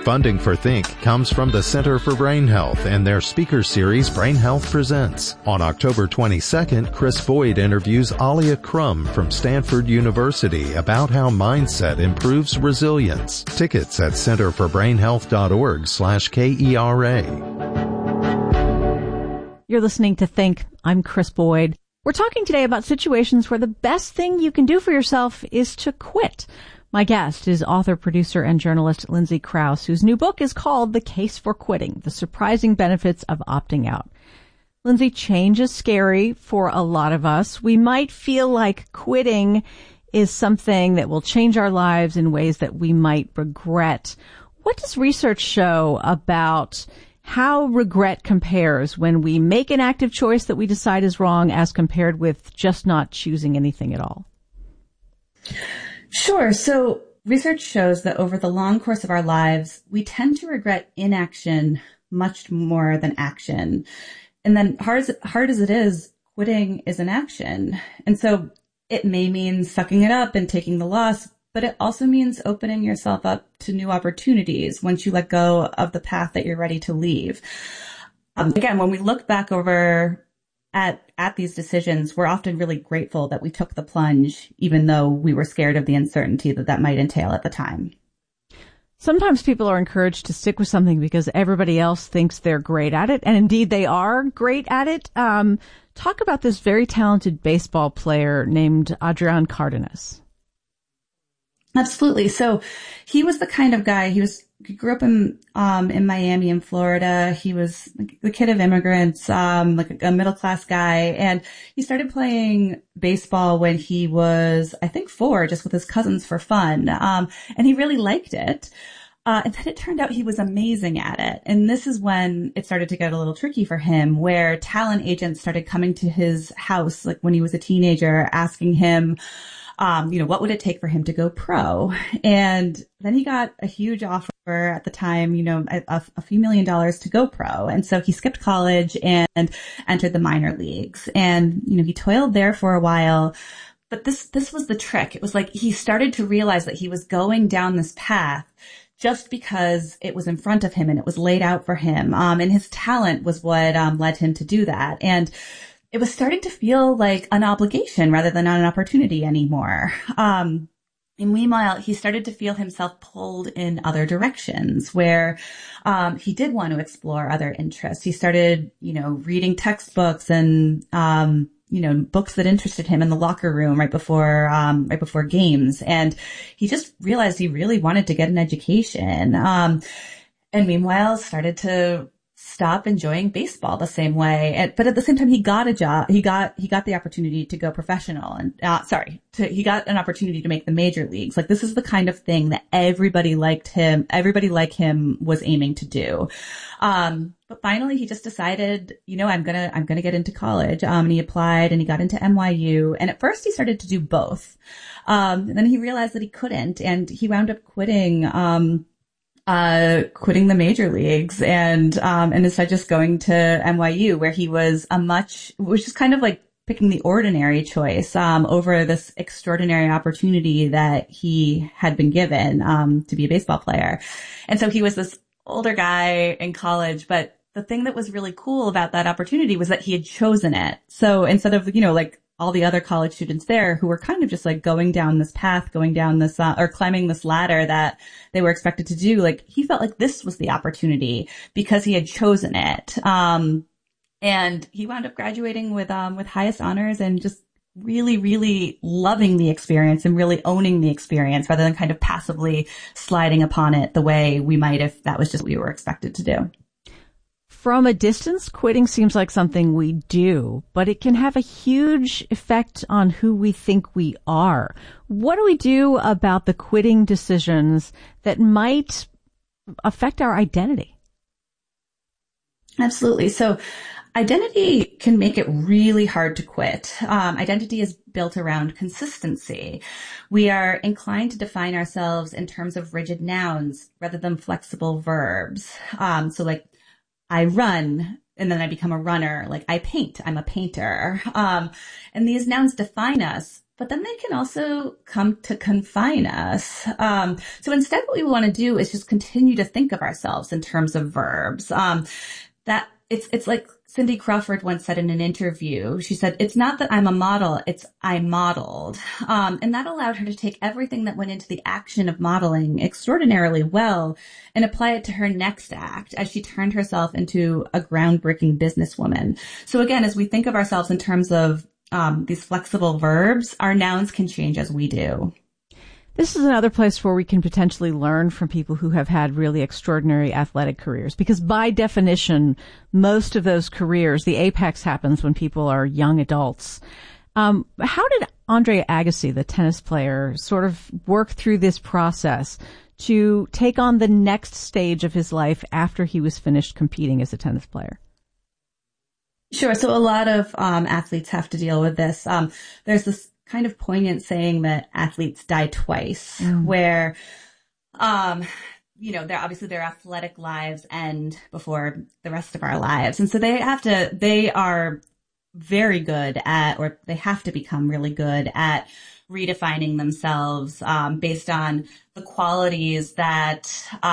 Funding for Think comes from the Center for Brain Health and their speaker series Brain Health Presents. On October 22nd, Chris Boyd interviews Alia Crum from Stanford University about how mindset improves resilience. Tickets at centerforbrainhealth.org/KERA. You're listening to Think. I'm Chris Boyd. We're talking today about situations where the best thing you can do for yourself is to quit. My guest is author, producer, and journalist Lindsay Crouse, whose new book is called The Case for Quitting: The Surprising Benefits of Opting Out. Lindsay, change is scary for a lot of us. We might feel like quitting is something that will change our lives in ways that we might regret. What does research show about how regret compares when we make an active choice that we decide is wrong as compared with just not choosing anything at all? Sure. So research shows that over the long course of our lives, we tend to regret inaction much more than action. And then hard as it is, quitting is an action. And so it may mean sucking it up and taking the loss, but it also means opening yourself up to new opportunities once you let go of the path that you're ready to leave. Again, when we look back over at these decisions, we're often really grateful that we took the plunge, even though we were scared of the uncertainty that might entail at the time. Sometimes people are encouraged to stick with something because everybody else thinks they're great at it. And indeed, they are great at it. Talk about this very talented baseball player named Adrian Cardenas. Absolutely. So he was the kind of guy, he grew up in Miami in Florida. He was the kid of immigrants, like a middle class guy. And he started playing baseball when he was, I think, 4, just with his cousins for fun. And he really liked it. And then it turned out he was amazing at it. And this is when it started to get a little tricky for him, where talent agents started coming to his house, like when he was a teenager, asking him, what would it take for him to go pro? And then he got a huge offer at the time, a few $1 million to go pro. And so he skipped college and entered the minor leagues. And, he toiled there for a while. But this was the trick. It was like he started to realize that he was going down this path just because it was in front of him and it was laid out for him. And his talent was what led him to do that. And it was starting to feel like an obligation rather than an opportunity anymore. And meanwhile, he started to feel himself pulled in other directions where he did want to explore other interests. He started, reading textbooks and, books that interested him in the locker room right before games. And he just realized he really wanted to get an education. And meanwhile, started to stop enjoying baseball the same way. But at the same time, he got a job. He got the opportunity to go professional and, he got an opportunity to make the major leagues. Like, this is the kind of thing that everybody like him was aiming to do. But finally he just decided, I'm gonna get into college. And he applied and he got into NYU. And at first he started to do both. And then he realized that he couldn't, and he wound up quitting the major leagues and instead just going to NYU, where he was which is kind of like picking the ordinary choice, over this extraordinary opportunity that he had been given, to be a baseball player. And so he was this older guy in college, but the thing that was really cool about that opportunity was that he had chosen it. So instead of, like all the other college students there who were kind of just like going down this path, or climbing this ladder that they were expected to do, like he felt like this was the opportunity because he had chosen it. And he wound up graduating with highest honors and just really, really loving the experience and really owning the experience rather than kind of passively sliding upon it the way we might if that was just what we were expected to do. From a distance, quitting seems like something we do, but it can have a huge effect on who we think we are. What do we do about the quitting decisions that might affect our identity? Absolutely. So identity can make it really hard to quit. Identity is built around consistency. We are inclined to define ourselves in terms of rigid nouns rather than flexible verbs. So like, I run, and then I become a runner. Like, I paint, I'm a painter. And these nouns define us, but then they can also come to confine us. So instead, what we want to do is just continue to think of ourselves in terms of verbs. That it's like Cindy Crawford once said in an interview. She said, "It's not that I'm a model, it's I modeled." And that allowed her to take everything that went into the action of modeling extraordinarily well and apply it to her next act as she turned herself into a groundbreaking businesswoman. So again, as we think of ourselves in terms of these flexible verbs, our nouns can change as we do. This is another place where we can potentially learn from people who have had really extraordinary athletic careers, because by definition, most of those careers, the apex happens when people are young adults. How did Andre Agassi, the tennis player, sort of work through this process to take on the next stage of his life after he was finished competing as a tennis player? Sure. So a lot of athletes have to deal with this. There's this kind of poignant saying that athletes die twice, where, they're obviously their athletic lives end before the rest of our lives. And so they are very good at, or they have to become really good at redefining themselves, based on the qualities that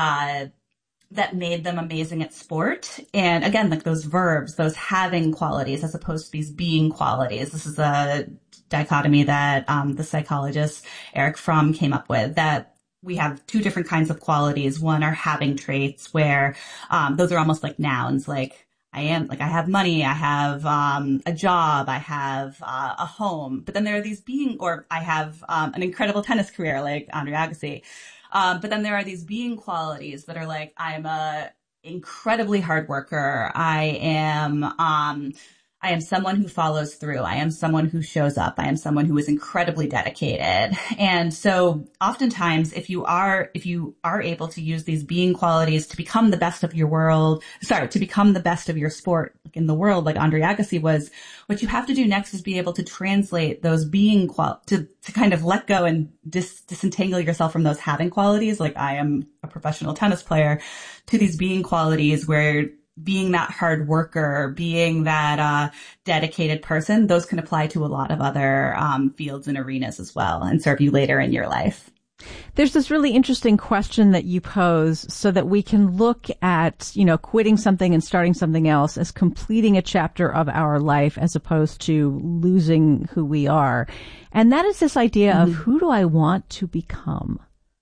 made them amazing at sport. And again, like those verbs, those having qualities as opposed to these being qualities. This is a dichotomy that the psychologist Eric Fromm came up with, that we have two different kinds of qualities. One are having traits, where those are almost like nouns, like I have money, I have a job, I have a home. But then there are these being, or I have an incredible tennis career like Andre Agassi. But then there are these being qualities that are like, I'm a incredibly hard worker. I am someone who follows through. I am someone who shows up. I am someone who is incredibly dedicated. And so oftentimes, if you are able to use these being qualities to become the best of your to become the best of your sport in the world, like Andre Agassi was, what you have to do next is be able to translate those being to kind of let go and disentangle yourself from those having qualities, like I am a professional tennis player, to these being qualities where being that hard worker, being that dedicated person, those can apply to a lot of other fields and arenas as well and serve you later in your life. There's this really interesting question that you pose so that we can look at, quitting something and starting something else as completing a chapter of our life as opposed to losing who we are. And that is this idea of who do I want to become?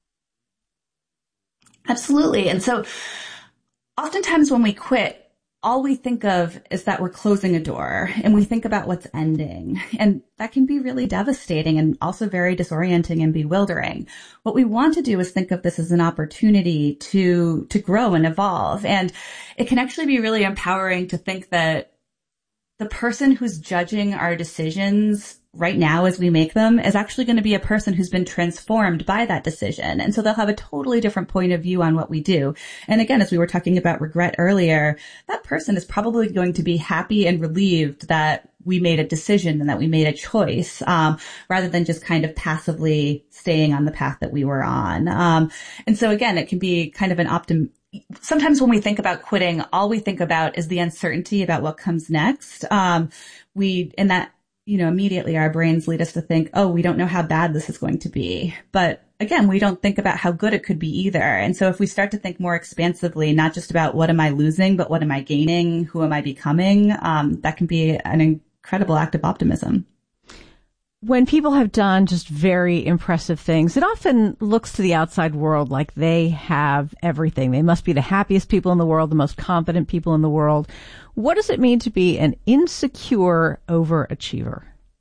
Absolutely. And so oftentimes when we quit, all we think of is that we're closing a door and we think about what's ending. And that can be really devastating and also very disorienting and bewildering. What we want to do is think of this as an opportunity to grow and evolve. And it can actually be really empowering to think that the person who's judging our decisions right now as we make them is actually going to be a person who's been transformed by that decision. And so they'll have a totally different point of view on what we do. And again, as we were talking about regret earlier, that person is probably going to be happy and relieved that we made a decision and that we made a choice, rather than just kind of passively staying on the path that we were on. And so again, it can be kind of sometimes when we think about quitting, all we think about is the uncertainty about what comes next. Immediately our brains lead us to think, oh, we don't know how bad this is going to be. But again, we don't think about how good it could be either. And so if we start to think more expansively, not just about what am I losing, but what am I gaining? Who am I becoming? That can be an incredible act of optimism. When people have done just very impressive things, it often looks to the outside world like they have everything. They must be the happiest people in the world, the most confident people in the world. What does it mean to be an insecure overachiever?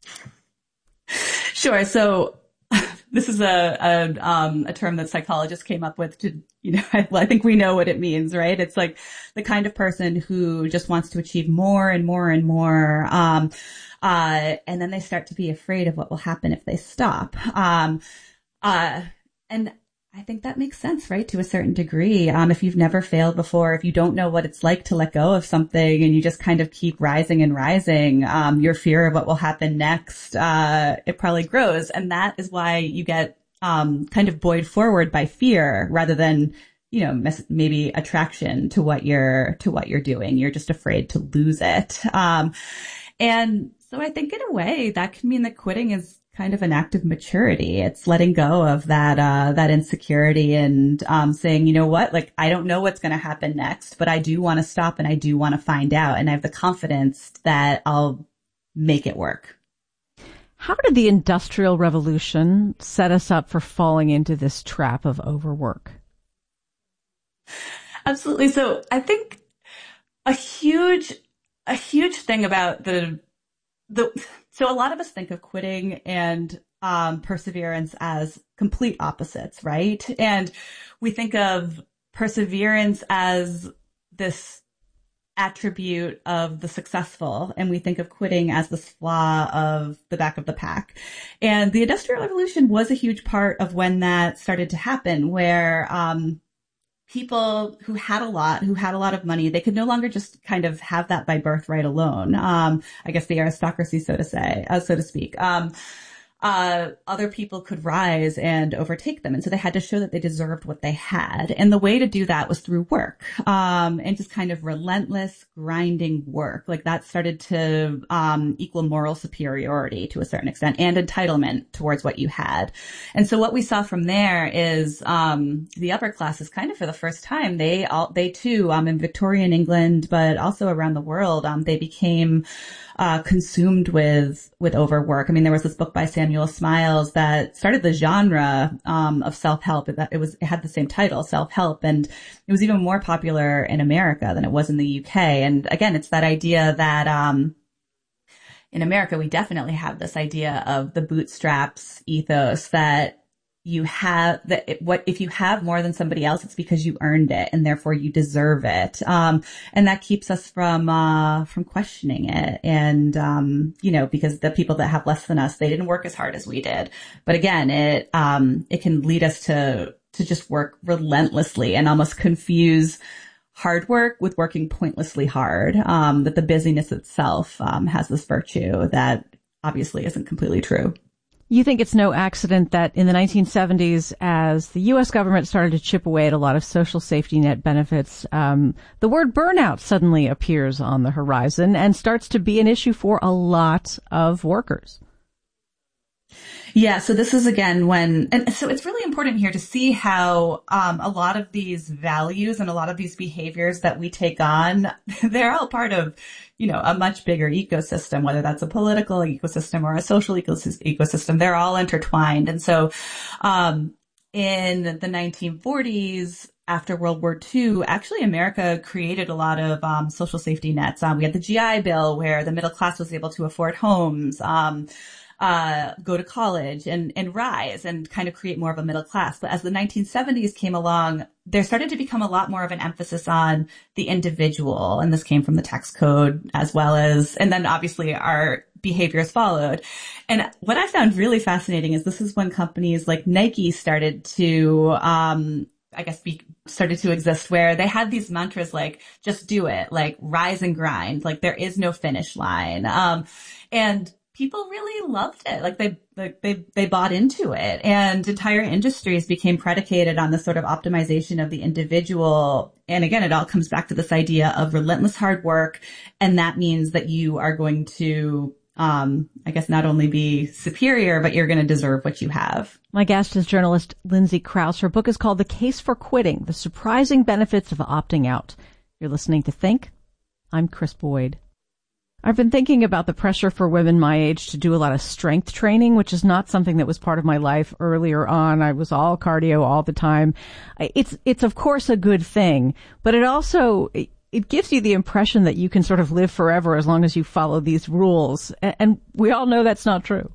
Sure. So this is a term that psychologists came up with to, I think we know what it means, right? It's like the kind of person who just wants to achieve more and more and more. And then they start to be afraid of what will happen if they stop. And I think that makes sense, right? To a certain degree. If you've never failed before, if you don't know what it's like to let go of something and you just kind of keep rising and rising, your fear of what will happen next, it probably grows. And that is why you get, kind of buoyed forward by fear rather than, maybe attraction to what you're doing. You're just afraid to lose it. And so I think in a way that can mean that quitting is kind of an act of maturity. It's letting go of that insecurity and, saying, you know what, like, I don't know what's going to happen next, but I do want to stop and I do want to find out. And I have the confidence that I'll make it work. How did the Industrial Revolution set us up for falling into this trap of overwork? Absolutely. So I think a huge thing about so a lot of us think of quitting and perseverance as complete opposites, right? And we think of perseverance as this attribute of the successful, and we think of quitting as this flaw of the back of the pack. And the Industrial Revolution was a huge part of when that started to happen, where people who had a lot of money, they could no longer just kind of have that by birthright alone. I guess the aristocracy, so to speak. Other people could rise and overtake them. And so they had to show that they deserved what they had. And the way to do that was through work, and just kind of relentless grinding work. Like that started to, equal moral superiority to a certain extent and entitlement towards what you had. And so what we saw from there is, the upper classes kind of for the first time, they too, in Victorian England, but also around the world, they became consumed with overwork. I mean, there was this book by Samuel Smiles that started the genre of self-help. It had the same title, self-help, and it was even more popular in America than it was in the UK. And again, it's that idea that in America we definitely have this idea of the bootstraps ethos that you have if you have more than somebody else, it's because you earned it and therefore you deserve it. And that keeps us from questioning it. And, because the people that have less than us, they didn't work as hard as we did. But again, it can lead us to just work relentlessly and almost confuse hard work with working pointlessly hard. That the busyness itself, has this virtue that obviously isn't completely true. You think it's no accident that in the 1970s, as the U.S. government started to chip away at a lot of social safety net benefits, the word burnout suddenly appears on the horizon and starts to be an issue for a lot of workers. Yeah, so this is again and so it's really important here to see how a lot of these values and a lot of these behaviors that we take on, they're all part of, a much bigger ecosystem, whether that's a political ecosystem or a social ecosystem, they're all intertwined. And so in the 1940s, after World War II, actually America created a lot of social safety nets. We had the GI Bill where the middle class was able to afford homes, go to college and rise and kind of create more of a middle class. But as the 1970s came along, there started to become a lot more of an emphasis on the individual. And this came from the tax code as well as, and then obviously our behaviors followed. And what I found really fascinating is this is when companies like Nike started to, started to exist, where they had these mantras like, just do it, like rise and grind, like there is no finish line. And people really loved it. Like they bought into it, and entire industries became predicated on this sort of optimization of the individual. And again, it all comes back to this idea of relentless hard work. And that means that you are going to, not only be superior, but you're going to deserve what you have. My guest is journalist Lindsay Krause. Her book is called The Case for Quitting: The Surprising Benefits of Opting Out. You're listening to Think. I'm Chris Boyd. I've been thinking about the pressure for women my age to do a lot of strength training, which is not something that was part of my life earlier on. I was all cardio all the time. It's of course a good thing, but it gives you the impression that you can sort of live forever as long as you follow these rules. And we all know that's not true.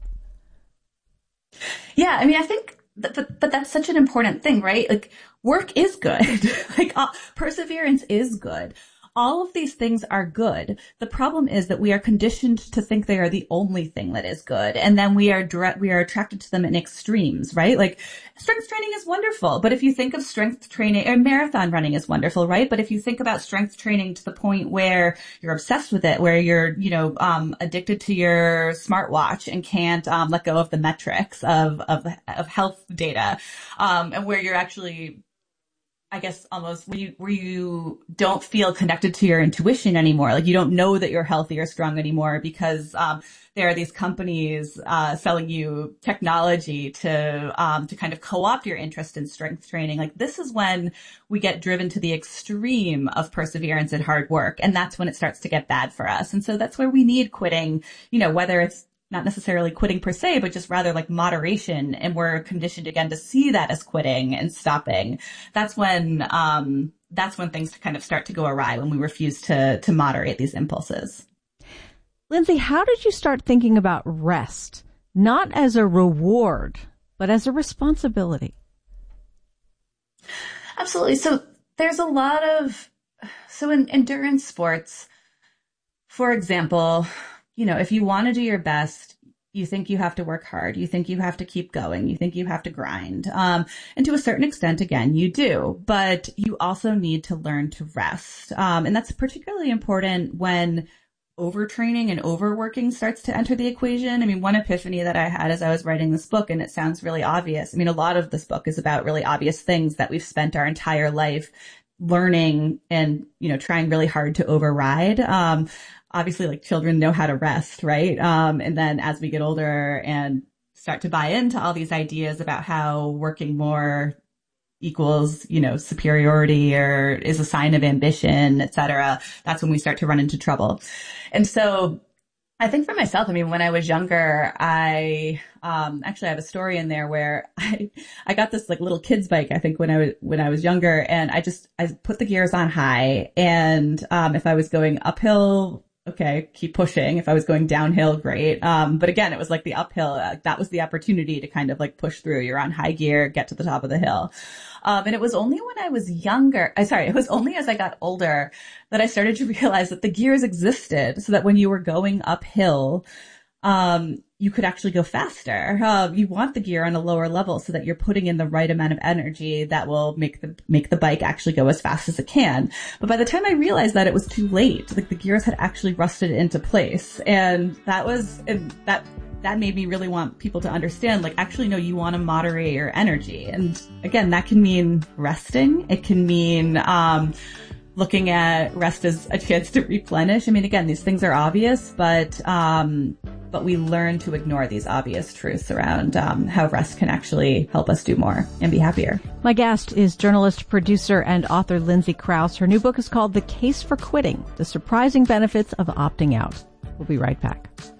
Yeah. I mean, I think, but that's such an important thing, right? Like work is good. Perseverance is good. All of these things are good. The problem is that we are conditioned to think they are the only thing that is good. And then we are attracted to them in extremes, right? Like strength training is wonderful. But if you think of strength training, or marathon running is wonderful, right? But if you think about strength training to the point where you're obsessed with it, where you're, addicted to your smartwatch and can't, let go of the metrics of health data, and where you're actually I guess almost where you don't feel connected to your intuition anymore. Like you don't know that you're healthy or strong anymore because, there are these companies, selling you technology to kind of co-opt your interest in strength training. Like this is when we get driven to the extreme of perseverance and hard work. And that's when it starts to get bad for us. And so that's where we need quitting, whether it's not necessarily quitting per se, but just rather like moderation. And we're conditioned again to see that as quitting and stopping. That's when things kind of start to go awry, when we refuse to moderate these impulses. Lindsay, how did you start thinking about rest, not as a reward, but as a responsibility? Absolutely. So there's a lot of, in endurance sports, for example, if you want to do your best, you think you have to work hard. You think you have to keep going. You think you have to grind. And to a certain extent, again, you do, but you also need to learn to rest. And that's particularly important when overtraining and overworking starts to enter the equation. I mean, one epiphany that I had as I was writing this book, and it sounds really obvious. I mean, a lot of this book is about really obvious things that we've spent our entire life learning and, trying really hard to override. Obviously, like children know how to rest, right? And then as we get older and start to buy into all these ideas about how working more equals, superiority or is a sign of ambition, et cetera, that's when we start to run into trouble. And so I think for myself, I mean, when I was younger, I actually have a story in there where I got this like little kid's bike, I think when I was younger, and I put the gears on high, and if I was going uphill, okay, keep pushing. If I was going downhill, great. But again, it was like the uphill, that was the opportunity to kind of like push through. You're on high gear, get to the top of the hill. And it was only when I was it was only as I got older that I started to realize that the gears existed so that when you were going uphill, you could actually go faster. You want the gear on a lower level so that you're putting in the right amount of energy that will make the bike actually go as fast as it can. But by the time I realized that, it was too late. Like the gears had actually rusted into place. And that made me really want people to understand, like, actually, no, you want to moderate your energy. And again, that can mean resting. It can mean, looking at rest as a chance to replenish. I mean, again, these things are obvious, but we learn to ignore these obvious truths around how rest can actually help us do more and be happier. My guest is journalist, producer, and author Lindsay Krause. Her new book is called The Case for Quitting: The Surprising Benefits of Opting Out. We'll be right back.